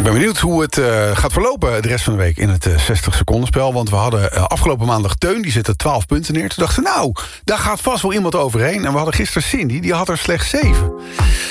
ben benieuwd hoe het gaat verlopen de rest van de week in het 60 seconden spel. Want we hadden afgelopen maandag Teun, die zette 12 punten neer. Toen dachten we, nou, daar gaat vast wel iemand overheen. En we hadden gisteren Cindy, die had er slechts 7.